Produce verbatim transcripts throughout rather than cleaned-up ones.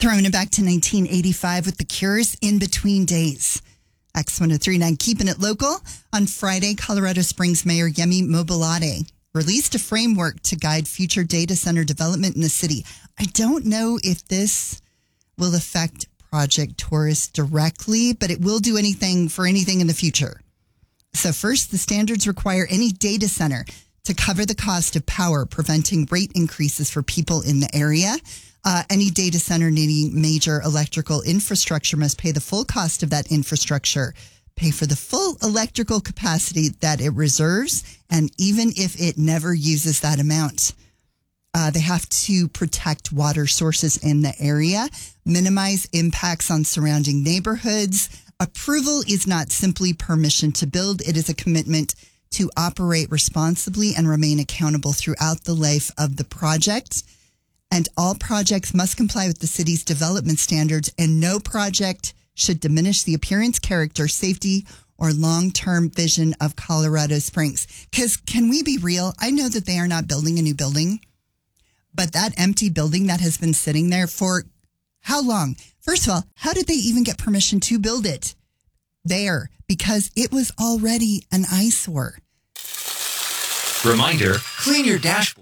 Throwing it back to nineteen eighty-five with The Cure's In Between Days. X one oh three point nine, keeping it local. On Friday, Colorado Springs Mayor Yemi Mobolade released a framework to guide future data center development in the city. I don't know if this will affect Project Taurus directly, but it will do anything for anything in the future. So first, the standards require any data center to cover the cost of power, preventing rate increases for people in the area. Uh, any data center needing major electrical infrastructure must pay the full cost of that infrastructure, pay for the full electrical capacity that it reserves, and even if it never uses that amount. Uh, they have to protect water sources in the area, minimize impacts on surrounding neighborhoods. Approval is not simply permission to build. It is a commitment to operate responsibly and remain accountable throughout the life of the project. And all projects must comply with the city's development standards, and no project should diminish the appearance, character, safety, or long-term vision of Colorado Springs. Because can we be real? I know that they are not building a new building, but that empty building that has been sitting there for how long? First of all, how did they even get permission to build it there? Because it was already an eyesore. Reminder, clean your dashboard.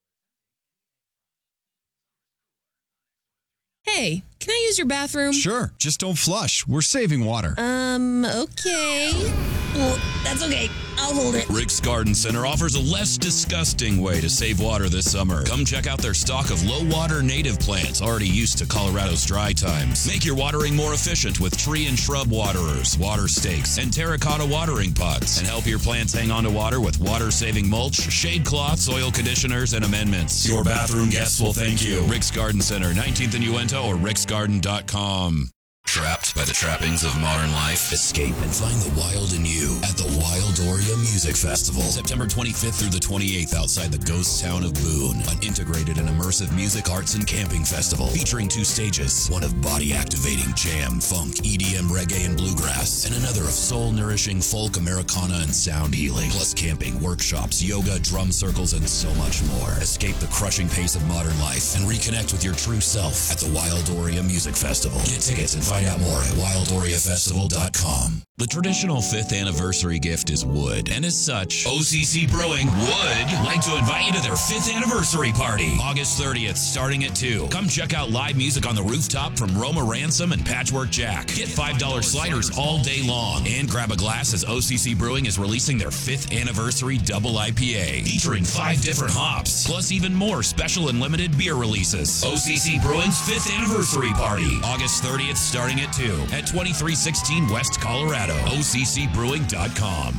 Hey, can I use your bathroom? Sure, just don't flush. We're saving water. Um, okay. Well, that's okay. I'll hold it. Rick's Garden Center offers a less disgusting way to save water this summer. Come check out their stock of low-water native plants already used to Colorado's dry times. Make your watering more efficient with tree and shrub waterers, water stakes, and terracotta watering pots. And help your plants hang on to water with water-saving mulch, shade cloths, oil conditioners, and amendments. Your bathroom guests will thank you. Rick's Garden Center, nineteenth and Uinta, or ricks garden dot com. Trapped by the trappings of modern life? Escape and find the wild in you at the Wildoria Music Festival. September twenty-fifth through the twenty-eighth outside the ghost town of Boone. An integrated and immersive music, arts, and camping festival featuring two stages. One of body-activating jam, funk, E D M, reggae, and bluegrass. And another of soul-nourishing folk, Americana, and sound healing. Plus camping, workshops, yoga, drum circles, and so much more. Escape the crushing pace of modern life and reconnect with your true self at the Wildoria Music Festival. Get tickets and find out more at wildoria festival dot com. The traditional fifth anniversary gift is wood, and as such, O C C Brewing would like to invite you to their fifth anniversary party, August thirtieth, starting at two. Come check out live music on the rooftop from Roma Ransom and Patchwork Jack. Get five dollar sliders all day long, and grab a glass as O C C Brewing is releasing their fifth anniversary double I P A, featuring five different hops, plus even more special and limited beer releases. O C C Brewing's fifth anniversary party, August thirtieth, starting at two at twenty-three sixteen West Colorado. O C C brewing dot com.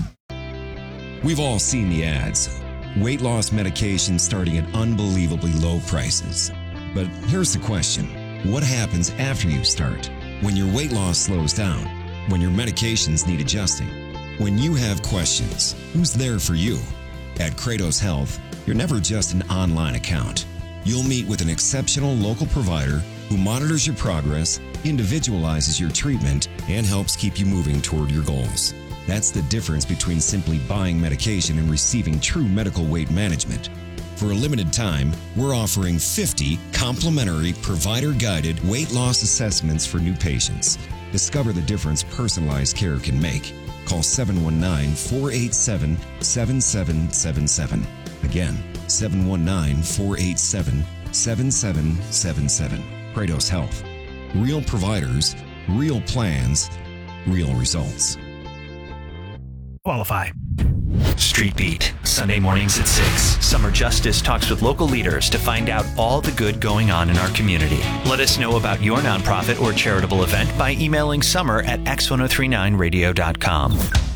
We've all seen the ads. Weight loss medications starting at unbelievably low prices. But here's the question. What happens after you start? When your weight loss slows down? When your medications need adjusting? When you have questions, who's there for you? At Kratos Health, you're never just an online account. You'll meet with an exceptional local provider who monitors your progress, individualizes your treatment, and helps keep you moving toward your goals. That's the difference between simply buying medication and receiving true medical weight management. For a limited time, we're offering fifty complimentary provider-guided weight loss assessments for new patients. Discover the difference personalized care can make. Call seven one nine, four eight seven, seven seven seven seven. Again, seven one nine, four eight seven, seven seven seven seven. Kratos Health. Real providers, real plans, real results. Qualify. Street Beat, Sunday mornings at six. Summer Justice talks with local leaders to find out all the good going on in our community. Let us know about your nonprofit or charitable event by emailing summer at x ten thirty-nine radio dot com.